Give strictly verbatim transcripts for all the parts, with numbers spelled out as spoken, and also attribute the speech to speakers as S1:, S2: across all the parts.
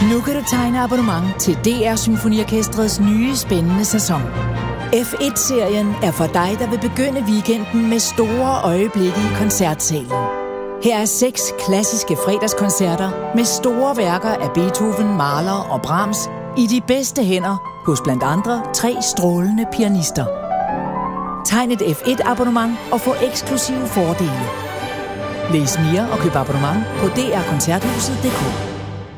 S1: Nu kan du tegne abonnement til D R Symfoniorkestrets nye spændende sæson. F et-serien er for dig, der vil begynde weekenden med store øjeblikke i koncertsalen. Her er seks klassiske fredagskoncerter med store værker af Beethoven, Mahler og Brahms i de bedste hænder hos blandt andre tre strålende pianister. Tegn et F et-abonnement og få eksklusive fordele. Læs mere og køb abonnement på d r koncerthuset punktum d k.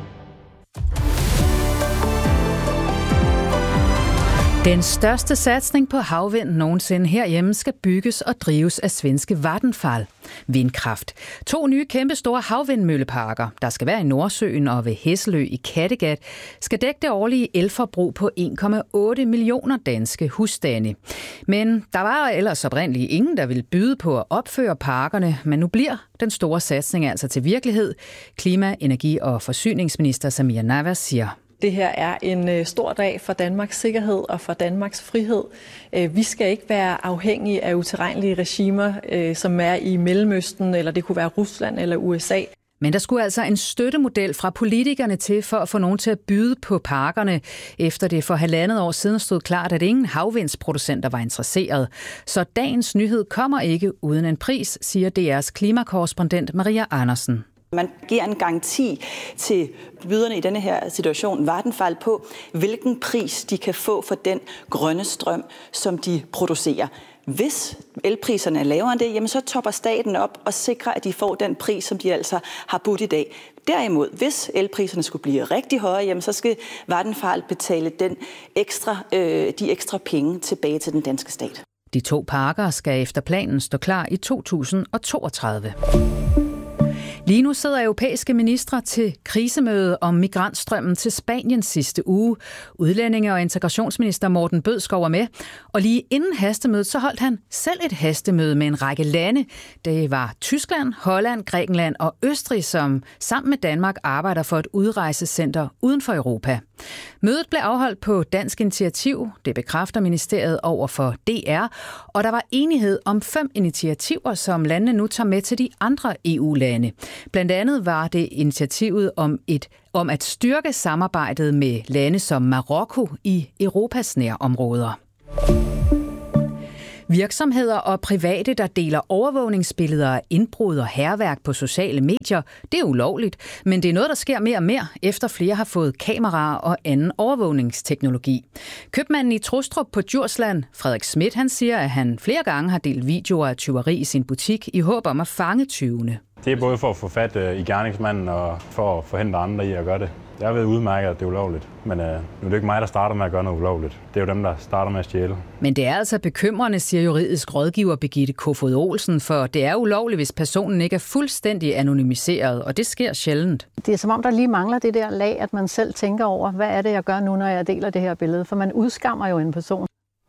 S2: Den største satsning på havvind nogensinde herhjemme skal bygges og drives af svenske Vattenfall Vindkraft. To nye kæmpestore havvindmølleparker, der skal være i Nordsøen og ved Hesselø i Kattegat, skal dække det årlige elforbrug på en komma otte millioner danske husstande. Men der var ellers oprindeligt ingen, der ville byde på at opføre parkerne, men nu bliver den store satsning altså til virkelighed. Klima-, energi- og forsyningsminister Samir Nawaz siger:
S3: Det her er en stor dag for Danmarks sikkerhed og for Danmarks frihed. Vi skal ikke være afhængige af utilregnelige regimer, som er i Mellemøsten, eller det kunne være Rusland eller U S A.
S2: Men der skulle altså en støttemodel fra politikerne til for at få nogen til at byde på parkerne, efter det for halvandet år siden stod klart, at ingen havvindsproducenter var interesseret. Så dagens nyhed kommer ikke uden en pris, siger D R's klimakorrespondent Maria Andersen.
S4: Man giver en garanti til byderne i denne her situation, Vattenfall, på, hvilken pris de kan få for den grønne strøm, som de producerer. Hvis elpriserne er lavere end det, jamen så topper staten op og sikrer, at de får den pris, som de altså har budt i dag. Derimod, hvis elpriserne skulle blive rigtig høje, jamen så skal Vattenfall betale den ekstra, øh, de ekstra penge tilbage til den danske stat.
S2: De to parker skal efter planen stå klar i to tusind og toogtredive. Lige nu sidder europæiske ministre til krisemøde om migrantstrømmen til Spanien sidste uge. Udlændinge- og integrationsminister Morten Bødskov er med. Og lige inden hastemødet, så holdt han selv et hastemøde med en række lande. Det var Tyskland, Holland, Grækenland og Østrig, som sammen med Danmark arbejder for et udrejsecenter uden for Europa. Mødet blev afholdt på dansk initiativ. Det bekræfter ministeriet over for D R. Og der var enighed om fem initiativer, som landene nu tager med til de andre E U-lande. Blandt andet var det initiativet om, et, om at styrke samarbejdet med lande som Marokko i Europas nærområder. Virksomheder og private, der deler overvågningsbilleder af indbrud og hærværk på sociale medier, det er ulovligt, men det er noget, der sker mere og mere, efter flere har fået kameraer og anden overvågningsteknologi. Købmanden i Trustrup på Djursland, Frederik Schmidt, han siger, at han flere gange har delt videoer af tyveri i sin butik i håb om at fange tyvene.
S5: Det er både for at få fat i gerningsmanden og for at forhindre andre i at gøre det. Jeg ved udmærket, at det er ulovligt, men øh, nu er det ikke mig, der starter med at gøre noget ulovligt. Det er jo dem, der starter med at stjæle.
S2: Men det er altså bekymrende, siger juridisk rådgiver Birgitte Kofod Olsen, for det er ulovligt, hvis personen ikke er fuldstændig anonymiseret, og det sker sjældent.
S6: Det er som om, der lige mangler det der lag, at man selv tænker over, hvad er det, jeg gør nu, når jeg deler det her billede, for man udskammer jo en person.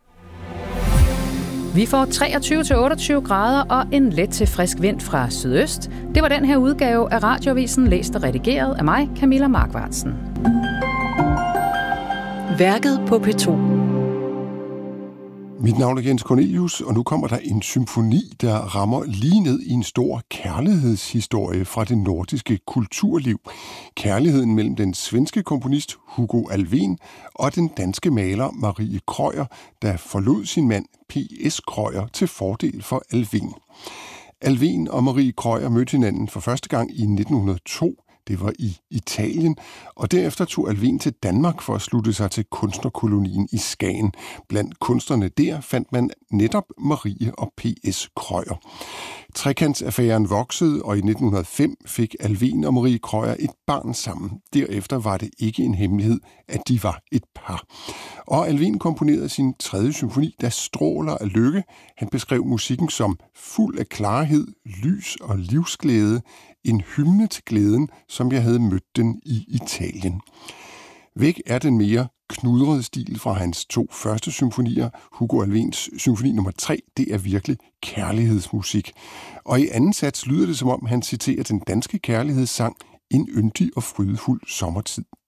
S2: Vi får treogtyve til otteogtyve grader og en let til frisk vind fra sydøst. Det var den her udgave af Radioavisen, læst og redigeret af mig, Camilla Markvartsen.
S1: Værket på P to.
S7: Mit navn er Jens Cornelius, og nu kommer der en symfoni, der rammer lige ned i en stor kærlighedshistorie fra det nordiske kulturliv. Kærligheden mellem den svenske komponist Hugo Alfvén og den danske maler Marie Krøyer, der forlod sin mand P S Krøyer til fordel for Alfvén. Alfvén og Marie Krøyer mødte hinanden for første gang i nitten hundrede og to. Det var i Italien, og derefter tog Alfvén til Danmark for at slutte sig til kunstnerkolonien i Skagen. Blandt kunstnerne der fandt man netop Marie og P S Krøyer. Trekantsaffæren voksede, og i nitten hundrede og fem fik Alfvén og Marie Krøyer et barn sammen. Derefter var det ikke en hemmelighed, at de var et par. Og Alfvén komponerede sin tredje symfoni, der stråler af lykke. Han beskrev musikken som fuld af klarhed, lys og livsglæde. En hymne til glæden, som jeg havde mødt den i Italien. Væk er den mere knudrede stil fra hans to første symfonier. Hugo Alfvéns symfoni nummer tre, det er virkelig kærlighedsmusik. Og i anden sats lyder det, som om han citerer den danske kærlighedssang En yndig og frydefuld sommertid.